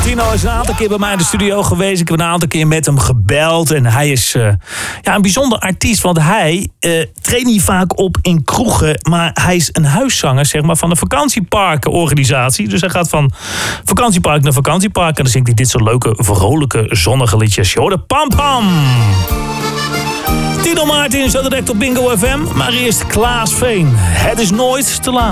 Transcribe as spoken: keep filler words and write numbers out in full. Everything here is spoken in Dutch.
Tino is een aantal keer bij mij in de studio geweest. Ik heb een aantal keer met hem gebeld. En hij is uh, ja, een bijzonder artiest. Want hij uh, treedt niet vaak op in kroegen. Maar hij is een huiszanger, zeg maar, van een vakantieparkenorganisatie. Dus hij gaat van vakantiepark naar vakantiepark. En dan zingt hij dit soort leuke, vrolijke, zonnige liedjes. Je hoorde Pam Pam. Tino Maarten, zo direct op Bingo F M. Maar eerst Klaas Veen. Het is nooit te laat.